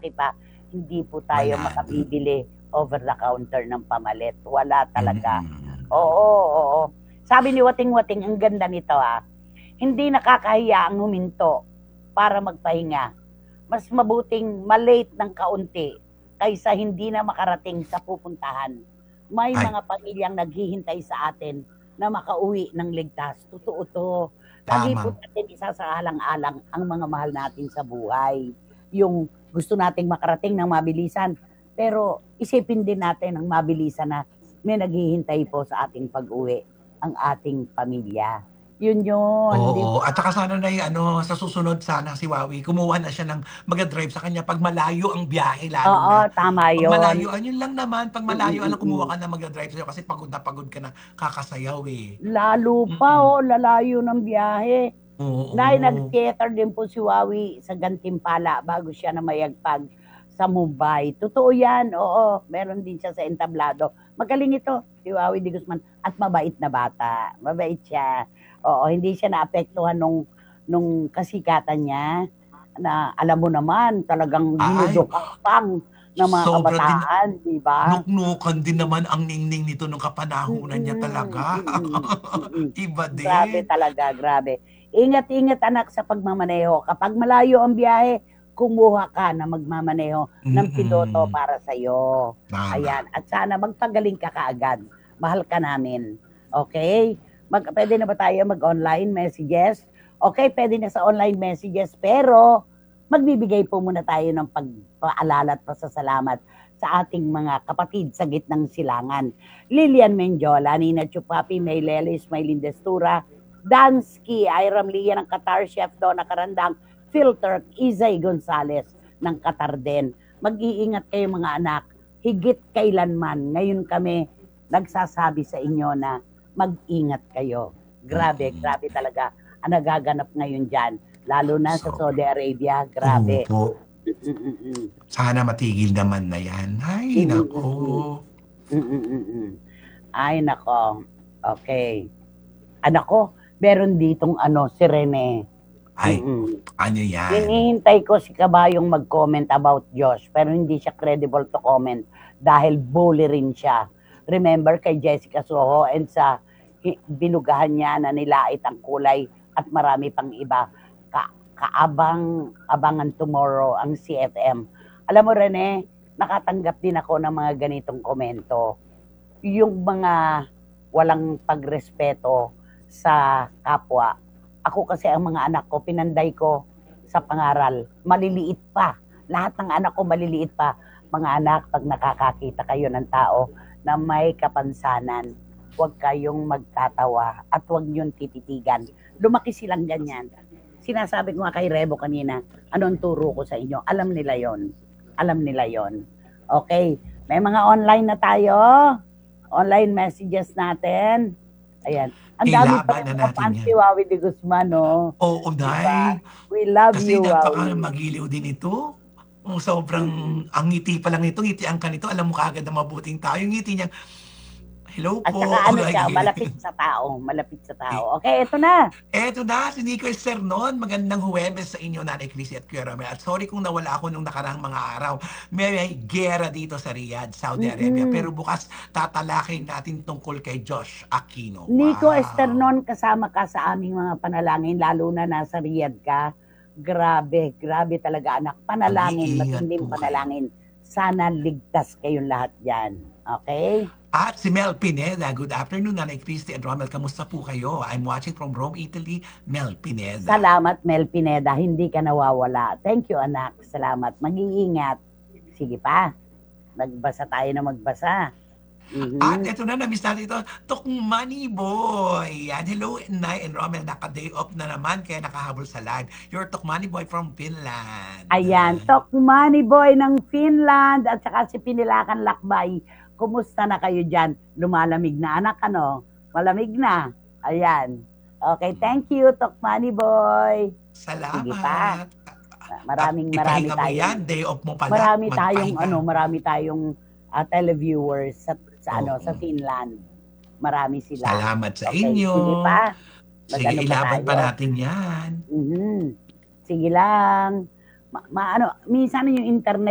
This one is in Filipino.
malaki pa, hindi po tayo Wala na. makabibili over the counter ng pamalit. Wala talaga. Mm. Oo, oo. Sabi ni Wating-Wating, ang ganda nito hindi nakakahiya ang huminto para magpahinga. Mas mabuting malate ng kaunti kaysa hindi na makarating sa pupuntahan. May Ay, mga pamilyang naghihintay sa atin na makauwi ng ligtas. Totoo to. Lagi po tama. natin isasaalang-alang ang mga mahal natin sa buhay. Yung gusto nating makarating ng mabilisan. Pero isipin din natin ang mabilisan na may naghihintay po sa ating pag-uwi, ang ating pamilya. Yun yun, di Oo, at ba? saka sana na ano, sa susunod sana si Wowie kumuha na siya ng mag-drive sa kanya 'pag malayo ang biyahe lalo Oo, na. tama 'Pag yun. malayo, yun lang naman 'pag Mm, malayo mm, kumuha mm. ka na mag-drive sa'yo kasi pagod ka na kakasayaw, eh. Lalo pa, Mm. lalayo ng biyahe. Dahil Oo. nag-theater din po si Wawi sa Gantimpala bago siya na mayagpag sa Mumbai. Totoo yan, oo. Meron din siya sa entablado. Magaling ito, si Wawi de Guzman. At mabait na bata. Mabait siya. Oo, hindi siya naapektuhan nung kasikatan niya na alam mo naman, talagang Ay, dinudukakpang ng mga sobra din kabataan, di ba? nuknukan din naman ang ningning nito nung kapanahunan niya Mm, talaga. mm, mm. Iba Grabe din. talaga, grabe. Ingat-ingat anak sa pagmamaneho. Kapag malayo ang biyahe, kumuha ka na magmamaneho ng piloto Mm. para sa'yo. Tama. Ayan. At sana magpagaling ka kaagad. Mahal ka namin. Okay? Pwede na ba tayo mag-online messages? Okay, pwede na sa online messages. Pero, magbibigay po muna tayo ng pagpaalala at pasasalamat sa ating mga kapatid sa gitnang silangan. Lilian Menjola, Nina Chupapi, Maylele, Ismailin Destura, Dansky, Iram Lia ng Qatar, Chef Donna Karandang, Filter, Izay Gonzalez ng Qatar din. Mag-iingat kayo mga anak, higit kailanman. Ngayon kami nagsasabi sa inyo na mag-ingat kayo. Grabe, Mm. grabe talaga ang nagaganap ngayon dyan. Lalo na sa Sobra. Saudi Arabia, grabe. Opo. Mm-mm-mm. Sana matigil naman na 'yan. Ay naku. Mm-mm-mm. Mm-mm-mm. Ay, nako. Okay. Anak ko, meron ditong si Rene. Ay, Mm. ano 'yan? Hinihintay ko si Kabayong mag-comment about Josh, pero hindi siya credible to comment dahil bully rin siya. Remember kay Jessica Soho and sa binugahan niya na nilait ang kulay at marami pang iba. Abangan tomorrow ang CFM. Alam mo Rene, nakatanggap din ako ng mga ganitong komento. Yung mga walang pagrespeto sa kapwa. Ako kasi ang mga anak ko, pinanday ko sa pangaral. Maliliit pa. Lahat ng anak ko maliliit pa. Mga anak, pag nakakakita kayo ng tao na may kapansanan, huwag kayong magtatawa at huwag niyong tititigan. Lumaki silang ganyan. Sinasabi ko nga kay Rebo kanina, anong turo ko sa inyo? Alam nila yon. Alam nila yon. Okay. May mga online na tayo. Online messages natin. Ayan. Ang dami pa Ilaban rin na mga natin fans 'yan. ni Wawi de Guzman, no? Oo, Diba? Day. We love Kasi you, Wawi. napaka-magiliw din ito. Sobrang Mm-mm. ang ngiti pa lang nito, ngitian ka nito, alam mo kaagad na mabuting tao. Yung ngiti niya, "Hello At saka po." siya, malapit sa tao. Malapit sa tao. Okay, ito na. Eto na, si Nico Esternon. Magandang Huwebes sa inyo, Nanay Chrissy at Kuya Romel. At sorry kung nawala ako nung nakarang mga araw. May gera dito sa Riyadh, Saudi Arabia. Pero Mm-mm. bukas tatalakin natin tungkol kay Josh Aquino. Nico Wow! Esternon, kasama ka sa aming mga panalangin, lalo na nasa Riyadh ka. Grabe, grabe talaga anak. Panalangin, Mag-iingat matinding po kayo. panalangin. Sana ligtas kayong lahat dyan. Okay? At si Mel Pineda. Good afternoon, Nanay Christy and Romel. Kamusta po kayo? I'm watching from Rome, Italy. Mel Pineda. Salamat, Mel Pineda. Hindi ka nawawala. Thank you, anak. Salamat. Mag-iingat. Sige pa. Magbasa tayo na magbasa. At Mhm. eto na, na-miss natin ito. Money Boy. Yan. Hello, Nay and Romel. Naka-day off na naman kaya nakahabol sa live. Your Money Boy from Finland. Ayan, Tok Money Boy ng Finland at saka si Pinilakan Lakbay. Kumusta na kayo dyan? Lumalamig na anak, ano? Malamig na. Ayan. Okay, thank you, Tok Money Boy. Sige pa. Salamat. At Maraming marami ipahinga mo tayong yan. Day off mo pala. Magpahinga. marami tayong televiewers sa Oo. Finland. Marami sila. Salamat sa Okay, inyo. sige pa. Sige, Mag-ano pa ilaban pa tayo? natin yan. Mhm. Sige lang. Minsan yung internet